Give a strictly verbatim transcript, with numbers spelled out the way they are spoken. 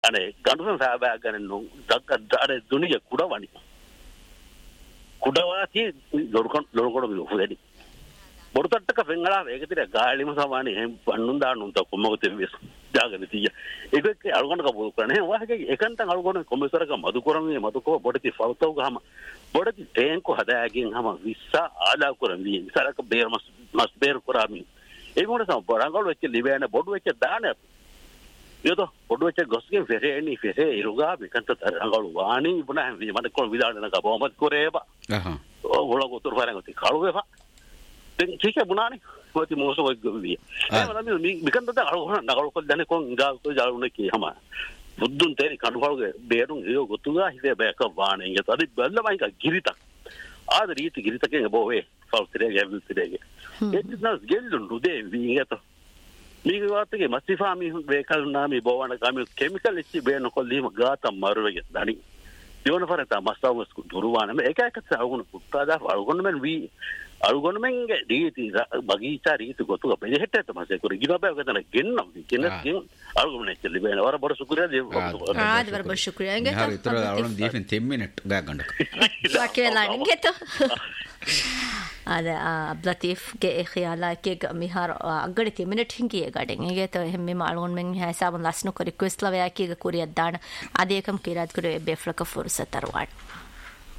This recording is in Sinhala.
අනේ ගඳුන් සාබෑ ගන්නු දක්කඩ දුනිය කුඩවණි කුඩවාති ලොරකොන් ලොරකොඩ මිලුෆුදෙනි බොරුතට්ටක පෙංගලා වේගතිර ගාලිම සමානේ එහෙම පන්නුන් දාන්නුන් තව කොම්මකත වෙස් ජාගෙන තිය ඒක අලුගොන්න කපු කරන්නේ වාහකේ එකන්ට අලුගොන්න කොම්මසරක මදු කරන්නේ මදු කෝ බොඩති ෆවතව ගහම බොඩති ටේන්කෝ හදාගෙන හම විස්සා ආලා කරන්නේ විසරක බේර මස් මස් බේර කරාමි ඒ මොන සම බරංගල් වෙච්ච ලිබෑන බොඩු වෙච්ච දාන යතෝ බොඩු වෙච්ච ගොස්ගෙන් ෆෙරේනි ෆෙරේ ඉරුගා විකන්ත තරංගල් වාණි බුණා මට කොල් විදාන කබොමත් කරේබා අහහ ඔල ගොතුර පරංගති කලුවේපා ठीक है बुनाने बहुत ही मौसम भी है मतलब मी बिकन तो अड़गोन नगलको दने को इंगा को जालुने की हमा बुद्धुन तेरी कणफालगे बेरुं हियो गोतुगा हिदे बेक वाणे इंगे तदि बल्लबाई का गिरिता आद रीति गिरिता के बोवे फल तिरेगे विल तिरेगे इतना गेल्लु नुदे विंगे तो मी वात के मस्तिफा मी बेकल नामी बोवण कामी केमिकल इच्ची बेन को लीम गाता मरुवे दनी योन फरता मस्तावस को दुरुवाने में एक एक अगुन कुत्ता अगुन में वी අලුගොන මෙන්ගේ දීති බගීචා රීති ගොතුක බෙහෙට තමයි කර ගිනබෑ ගතන ගෙන්නම් කෙනකින් අලුගොන නෙච්චලි බේන වර බර සුක්‍රියා දේ ආද වර බර සුක්‍රියා ගේ හරි ඉතර අවුන දීපෙන් ten minute ගා ගන්නක වාකේලා නෙගෙත ada ablatif ge khiyala ke mihar agadi ten minute hingi gaden ege to hemme malgon men hisabun lasno ko request la ya ke kuriya dan adekam kirat kure befraka fursat tarwan